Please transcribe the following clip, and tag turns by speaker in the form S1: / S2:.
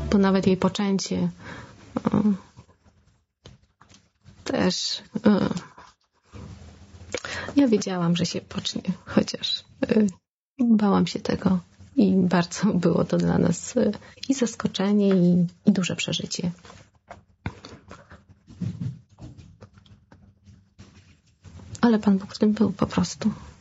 S1: bo nawet jej poczęcie też ja wiedziałam, że się pocznie, chociaż bałam się tego i bardzo było to dla nas i zaskoczenie, i duże przeżycie. Ale Pan Bóg w tym był po prostu.